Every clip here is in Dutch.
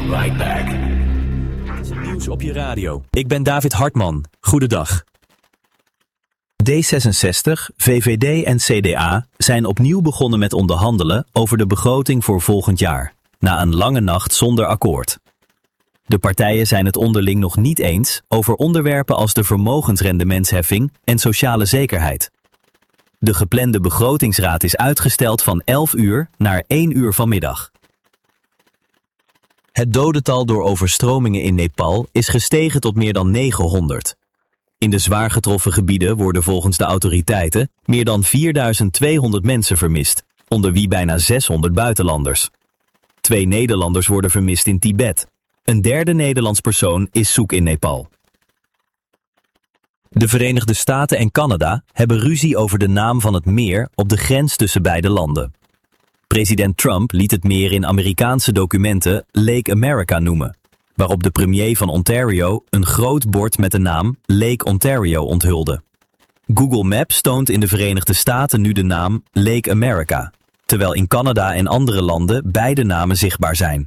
right back. Nieuws op je radio. Ik ben David Hartman. Goedendag. D66, VVD en CDA zijn opnieuw begonnen met onderhandelen over de begroting voor volgend jaar, na een lange nacht zonder akkoord. De partijen zijn het onderling nog niet eens over onderwerpen als de vermogensrendementsheffing en sociale zekerheid. De geplande begrotingsraad is uitgesteld van 11 uur naar 1 uur vanmiddag. Het dodental door overstromingen in Nepal is gestegen tot meer dan 900. In de zwaar getroffen gebieden worden volgens de autoriteiten meer dan 4200 mensen vermist, onder wie bijna 600 buitenlanders. 2 Nederlanders worden vermist in Tibet. Een derde Nederlands persoon is zoek in Nepal. De Verenigde Staten en Canada hebben ruzie over de naam van het meer op de grens tussen beide landen. President Trump liet het meer in Amerikaanse documenten Lake America noemen, waarop de premier van Ontario een groot bord met de naam Lake Ontario onthulde. Google Maps toont in de Verenigde Staten nu de naam Lake America, terwijl in Canada en andere landen beide namen zichtbaar zijn.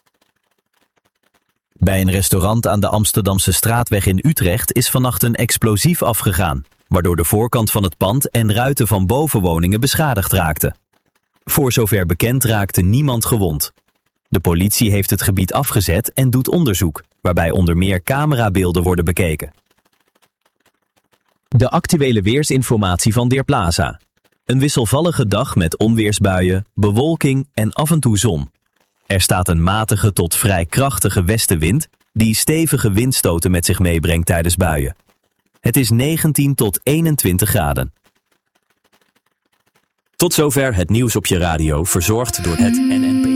Bij een restaurant aan de Amsterdamse Straatweg in Utrecht is vannacht een explosief afgegaan, waardoor de voorkant van het pand en ruiten van bovenwoningen beschadigd raakten. Voor zover bekend raakte niemand gewond. De politie heeft het gebied afgezet en doet onderzoek, waarbij onder meer camerabeelden worden bekeken. De actuele weersinformatie van Deerplaza. Een wisselvallige dag met onweersbuien, bewolking en af en toe zon. Er staat een matige tot vrij krachtige westenwind die stevige windstoten met zich meebrengt tijdens buien. Het is 19 tot 21 graden. Tot zover het nieuws op je radio, verzorgd door het NNP.